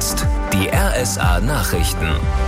jetzt die RSA Nachrichten.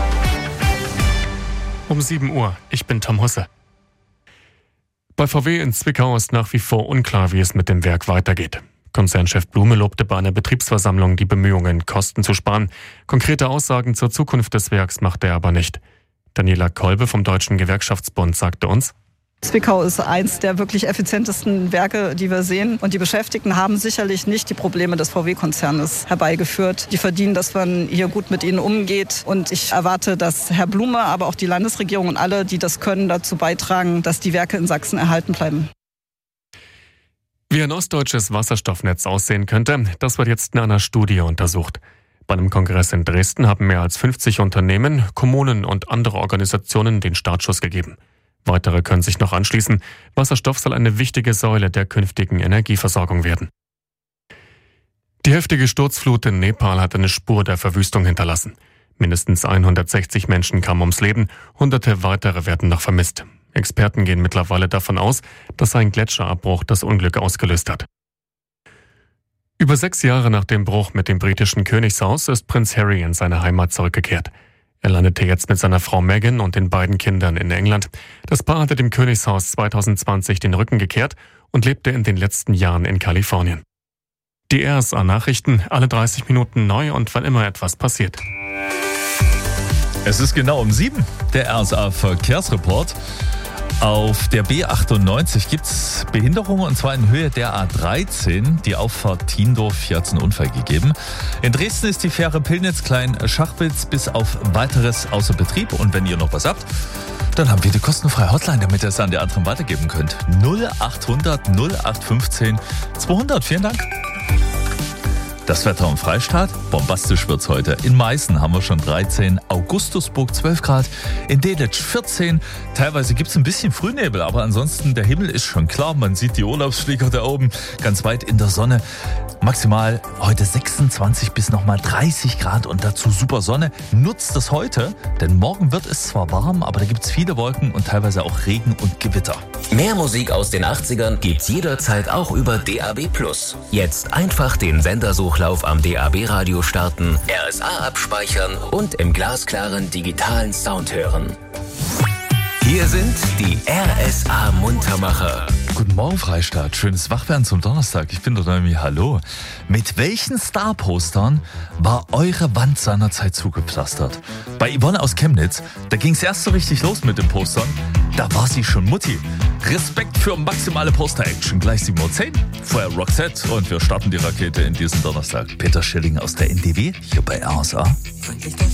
Um 7 Uhr, ich bin Tom Husse. Bei VW in Zwickau ist nach wie vor unklar, wie es mit dem Werk weitergeht. Konzernchef Blume lobte bei einer Betriebsversammlung die Bemühungen, Kosten zu sparen. Konkrete Aussagen zur Zukunft des Werks machte er aber nicht. Daniela Kolbe vom Deutschen Gewerkschaftsbund sagte uns: Zwickau ist eins der wirklich effizientesten Werke, die wir sehen. Und die Beschäftigten haben sicherlich nicht die Probleme des VW-Konzernes herbeigeführt. Die verdienen, dass man hier gut mit ihnen umgeht. Und ich erwarte, dass Herr Blume, aber auch die Landesregierung und alle, die das können, dazu beitragen, dass die Werke in Sachsen erhalten bleiben. Wie ein ostdeutsches Wasserstoffnetz aussehen könnte, das wird jetzt in einer Studie untersucht. Bei einem Kongress in Dresden haben mehr als 50 Unternehmen, Kommunen und andere Organisationen den Startschuss gegeben. Weitere können sich noch anschließen. Wasserstoff soll eine wichtige Säule der künftigen Energieversorgung werden. Die heftige Sturzflut in Nepal hat eine Spur der Verwüstung hinterlassen. Mindestens 160 Menschen kamen ums Leben, Hunderte weitere werden noch vermisst. Experten gehen mittlerweile davon aus, dass ein Gletscherabbruch das Unglück ausgelöst hat. Über 6 Jahre nach dem Bruch mit dem britischen Königshaus ist Prinz Harry in seine Heimat zurückgekehrt. Er landete jetzt mit seiner Frau Meghan und den beiden Kindern in England. Das Paar hatte dem Königshaus 2020 den Rücken gekehrt und lebte in den letzten Jahren in Kalifornien. Die RSA-Nachrichten, alle 30 Minuten neu und wann immer etwas passiert. Es ist genau um 7, der RSA-Verkehrsreport. Auf der B98 gibt es Behinderungen, und zwar in Höhe der A13. Die Auffahrt Tiendorf, hier hat es einen Unfall gegeben. In Dresden ist die Fähre Pillnitz-Klein-Schachwitz bis auf weiteres außer Betrieb. Und wenn ihr noch was habt, dann haben wir die kostenfreie Hotline, damit ihr es an die anderen weitergeben könnt. 0800 0815 200. Vielen Dank. Das Wetter im Freistaat, bombastisch wird's heute. In Meißen haben wir schon 13, Augustusburg 12 Grad, in Delitzsch 14. Teilweise gibt's ein bisschen Frühnebel, aber ansonsten der Himmel ist schon klar. Man sieht die Urlaubsflieger da oben ganz weit in der Sonne. Maximal heute 26 bis nochmal 30 Grad und dazu super Sonne. Nutzt das heute, denn morgen wird es zwar warm, aber da gibt's viele Wolken und teilweise auch Regen und Gewitter. Mehr Musik aus den 80ern gibt's jederzeit auch über DAB+. Jetzt einfach den Sendersuchlauf am DAB-Radio starten, RSA abspeichern und im glasklaren digitalen Sound hören. Hier sind die RSA-Muntermacher. Guten Morgen, Freistaat. Schönes Wachwerden zum Donnerstag. Ich bin der Noemi. Hallo. Mit welchen Star-Postern war eure Wand seinerzeit zugepflastert? Bei Yvonne aus Chemnitz, da ging es erst so richtig los mit den Postern. Da war sie schon Mutti. Respekt für maximale Poster-Action. Gleich 7:10 Uhr. Vorher Roxette und wir starten die Rakete in diesem Donnerstag. Peter Schilling aus der NDW, hier bei RSA. Freundlich